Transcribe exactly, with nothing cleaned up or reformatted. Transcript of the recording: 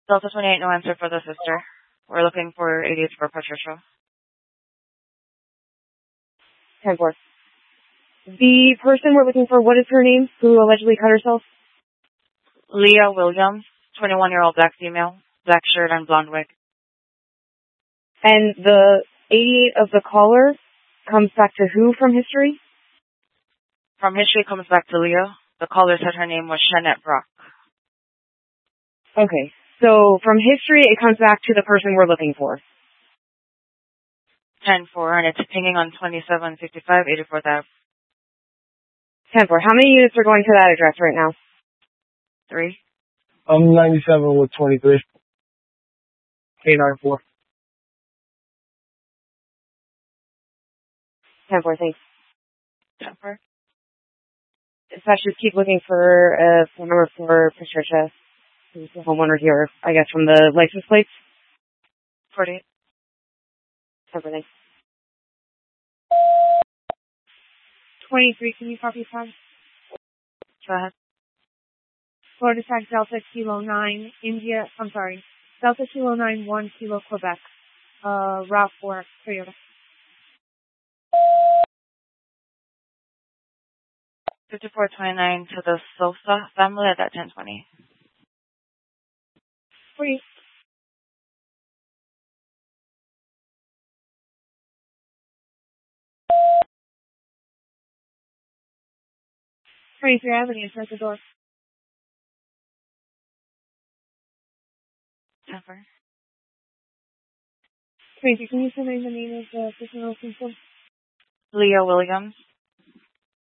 Delta twenty-eight, no answer for the sister. We're looking for eighty-eight for Patricia. ten four. The person we're looking for, what is her name, who allegedly cut herself? Leah Williams, twenty-one-year-old black female, black shirt and blonde wig. And the eighty-eight of the caller comes back to who from history? From history comes back to Leah. The caller said her name was Shanette Brock. Okay, so from history it comes back to the person we're looking for. ten four, and it's pinging on twenty-seven fifty-five eighty-fourth Avenue. ten four. How many units are going to that address right now? Three. I'm ninety-seven with twenty-three. K nine four. ten four, thanks. ten four. Dispatchers keep looking for a phone number for Patricia, who's the homeowner here, I guess, from the license plates. forty-eight. ten four, thanks. twenty-three, can you copy from? Go ahead. Florida Tag Delta Kilo nine, India, I'm sorry, Delta Kilo nine one Kilo Quebec, uh, Route four, Toyota. fifty-four twenty-nine to the Sosa family at that ten twenty. forty. twenty-three Avenue, it's at the door. ten four. twenty-three, can you tell me the name of the person we're looking for? Leah Williams,